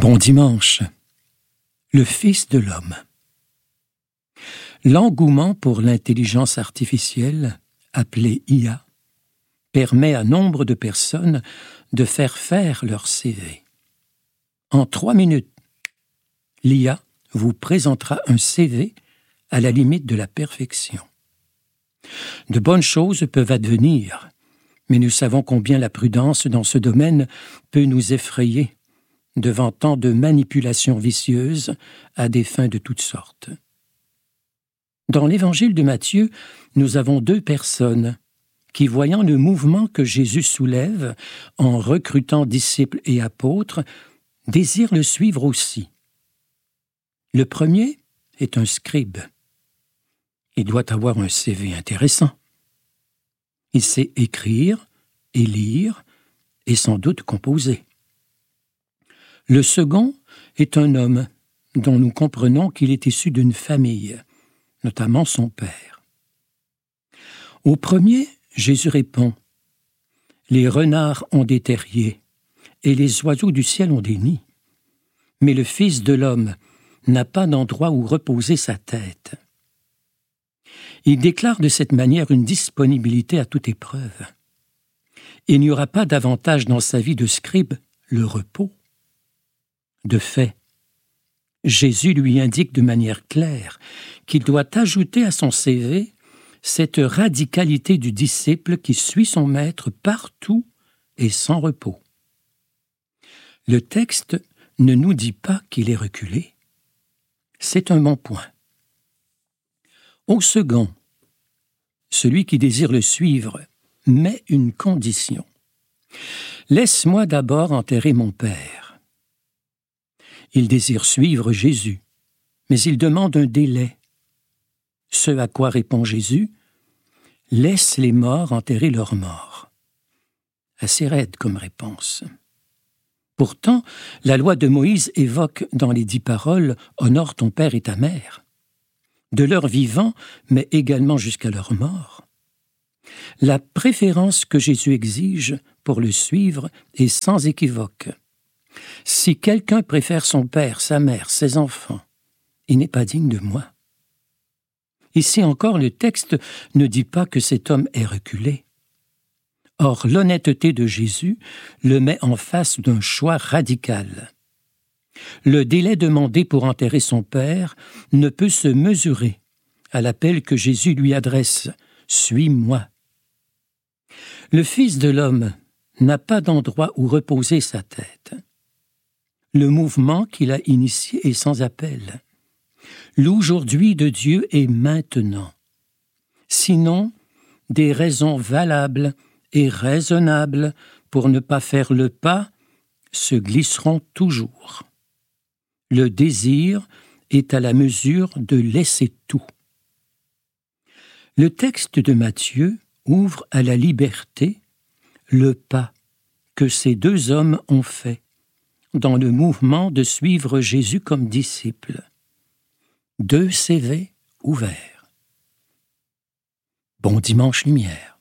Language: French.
Bon dimanche. Le Fils de l'homme. L'engouement pour l'intelligence artificielle, appelée IA, permet à nombre de personnes de faire leur CV. En 3 minutes, l'IA vous présentera un CV à la limite de la perfection. De bonnes choses peuvent advenir, mais nous savons combien la prudence dans ce domaine peut nous effrayer devant tant de manipulations vicieuses à des fins de toutes sortes. Dans l'Évangile de Matthieu, nous avons 2 personnes qui, voyant le mouvement que Jésus soulève en recrutant disciples et apôtres, désirent le suivre aussi. Le premier est un scribe. Il doit avoir un CV intéressant. Il sait écrire et lire et sans doute composer. Le second est un homme dont nous comprenons qu'il est issu d'une famille, notamment son père. Au premier, Jésus répond « Les renards ont des terriers et les oiseaux du ciel ont des nids, mais le Fils de l'homme n'a pas d'endroit où reposer sa tête. » Il déclare de cette manière une disponibilité à toute épreuve. Il n'y aura pas davantage dans sa vie de scribe le repos. De fait, Jésus lui indique de manière claire qu'il doit ajouter à son CV cette radicalité du disciple qui suit son maître partout et sans repos. Le texte ne nous dit pas qu'il est reculé. C'est un bon point. Au second, celui qui désire le suivre met une condition. « Laisse-moi d'abord enterrer mon père. » Il désire suivre Jésus, mais il demande un délai. Ce à quoi répond Jésus « Laisse les morts enterrer leurs morts. » Assez raide comme réponse. Pourtant, la loi de Moïse évoque dans les 10 paroles « Honore ton père et ta mère », de leur vivant, mais également jusqu'à leur mort. La préférence que Jésus exige pour le suivre est sans équivoque. Si quelqu'un préfère son père, sa mère, ses enfants, il n'est pas digne de moi. Ici encore, le texte ne dit pas que cet homme est reculé. Or, l'honnêteté de Jésus le met en face d'un choix radical. Le délai demandé pour enterrer son père ne peut se mesurer à l'appel que Jésus lui adresse « Suis-moi ». Le Fils de l'homme n'a pas d'endroit où reposer sa tête. Le mouvement qu'il a initié est sans appel. L'aujourd'hui de Dieu est maintenant. Sinon, des raisons valables et raisonnables pour ne pas faire le pas se glisseront toujours. Le désir est à la mesure de laisser tout. Le texte de Matthieu ouvre à la liberté le pas que ces 2 hommes ont fait dans le mouvement de suivre Jésus comme disciple. 2 CV ouverts. Bon dimanche lumière.